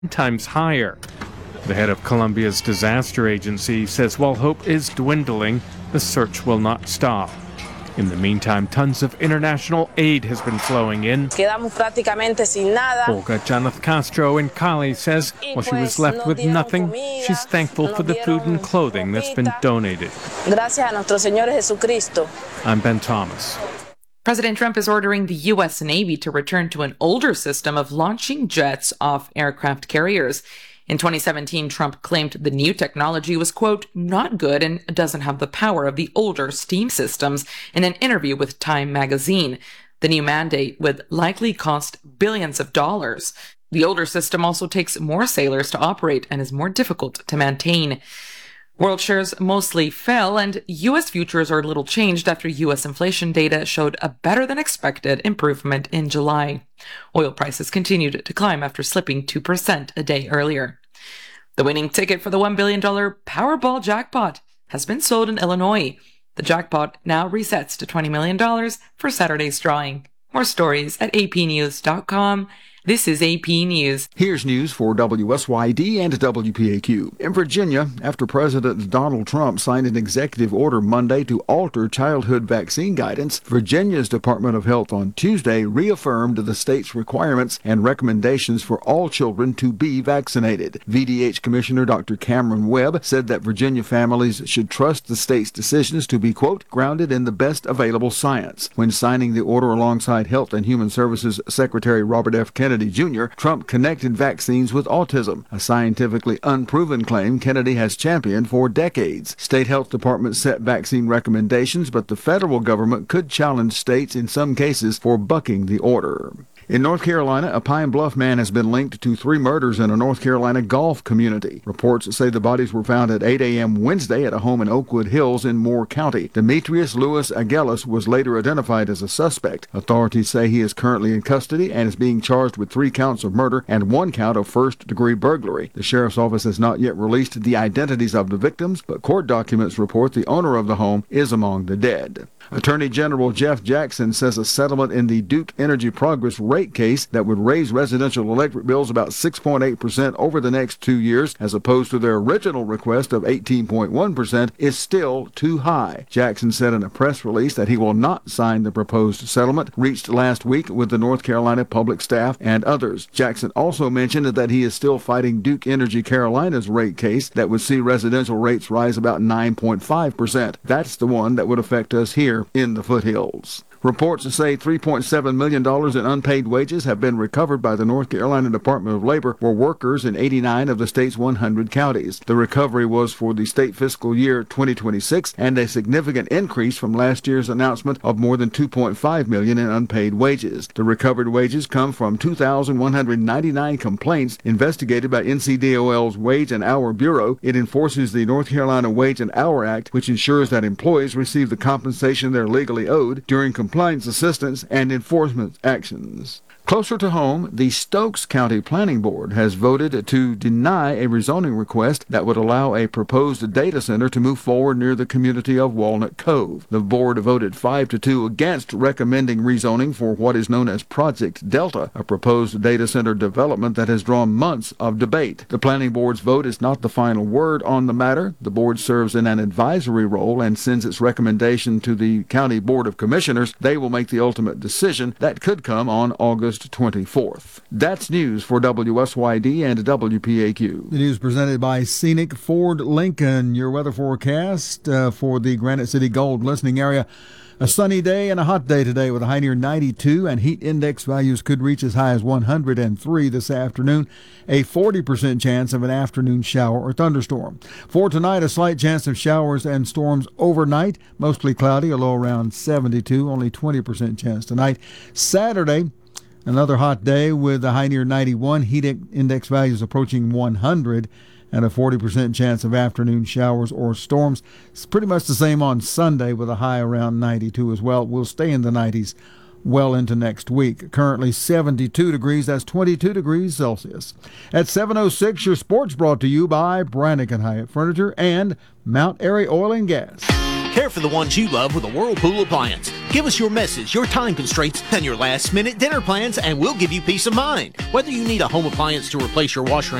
times higher. The head of Colombia's disaster agency says while hope is dwindling, the search will not stop. In the meantime, tons of international aid has been flowing in. Quedamos prácticamente sin nada. Olga Janeth Castro in Cali says while she was left with nothing, she's thankful for the food and clothing that's been donated. Gracias a nuestro Señor Jesucristo. I'm Ben Thomas. President Trump is ordering the U.S. Navy to return to an older system of launching jets off aircraft carriers. In 2017, Trump claimed the new technology was, quote, not good and doesn't have the power of the older steam systems in an interview with Time magazine. The new mandate would likely cost billions of dollars. The older system also takes more sailors to operate and is more difficult to maintain. World shares mostly fell, and U.S. futures are little changed after U.S. inflation data showed a better-than-expected improvement in July. Oil prices continued to climb after slipping 2% a day earlier. The winning ticket for the $1 billion Powerball jackpot has been sold in Illinois. The jackpot now resets to $20 million for Saturday's drawing. More stories at apnews.com. This is AP News. Here's news for WSYD and WPAQ. In Virginia, after President Donald Trump signed an executive order Monday to alter childhood vaccine guidance, Virginia's Department of Health on Tuesday reaffirmed the state's requirements and recommendations for all children to be vaccinated. VDH Commissioner Dr. Cameron Webb said that Virginia families should trust the state's decisions to be, quote, grounded in the best available science. When signing the order alongside Health and Human Services Secretary Robert F. Kennedy Jr., Trump connected vaccines with autism, a scientifically unproven claim Kennedy has championed for decades. State health departments set vaccine recommendations, but the federal government could challenge states in some cases for bucking the order. In North Carolina, a Pine Bluff man has been linked to 3 murders in a North Carolina golf community. Reports say the bodies were found at 8 a.m. Wednesday at a home in Oakwood Hills in Moore County. Demetrius Lewis Agelis was later identified as a suspect. Authorities say he is currently in custody and is being charged with 3 counts of murder and 1 count of first-degree burglary. The sheriff's office has not yet released the identities of the victims, but court documents report the owner of the home is among the dead. Attorney General Jeff Jackson says a settlement in the Duke Energy Progress rate case that would raise residential electric bills about 6.8% over the next 2 years, as opposed to their original request of 18.1%, is still too high. Jackson said in a press release that he will not sign the proposed settlement reached last week with the North Carolina public staff and others. Jackson also mentioned that he is still fighting Duke Energy Carolina's rate case that would see residential rates rise about 9.5%. That's the one that would affect us here in the foothills. Reports say $3.7 million in unpaid wages have been recovered by the North Carolina Department of Labor for workers in 89 of the state's 100 counties. The recovery was for the state fiscal year 2026 and a significant increase from last year's announcement of more than $2.5 million in unpaid wages. The recovered wages come from 2,199 complaints investigated by NCDOL's Wage and Hour Bureau. It enforces the North Carolina Wage and Hour Act, which ensures that employees receive the compensation they're legally owed during compliance assistance and enforcement actions. Closer to home, the Stokes County Planning Board has voted to deny a rezoning request that would allow a proposed data center to move forward near the community of Walnut Cove. The board voted 5-2 against recommending rezoning for what is known as Project Delta, a proposed data center development that has drawn months of debate. The Planning Board's vote is not the final word on the matter. The board serves in an advisory role and sends its recommendation to the County Board of Commissioners. They will make the ultimate decision that could come on August 24th. That's news for WSYD and WPAQ. The news presented by Scenic Ford Lincoln. Your weather forecast for the Granite City Gold listening area. A sunny day and a hot day today with a high near 92, and heat index values could reach as high as 103 this afternoon. A 40% chance of an afternoon shower or thunderstorm. For tonight, a slight chance of showers and storms overnight. Mostly cloudy, a low around 72, only 20% chance tonight. Saturday, another hot day with a high near 91, heat index values approaching 100, and a 40% chance of afternoon showers or storms. It's pretty much the same on Sunday with a high around 92 as well. We'll stay in the 90s well into next week. Currently 72 degrees, that's 22 degrees Celsius. At 7:06, your sports brought to you by Brannigan Hyatt Furniture and Mount Airy Oil and Gas. Care for the ones you love with a Whirlpool appliance. Give us your message, your time constraints, and your last-minute dinner plans, and we'll give you peace of mind. Whether you need a home appliance to replace your washer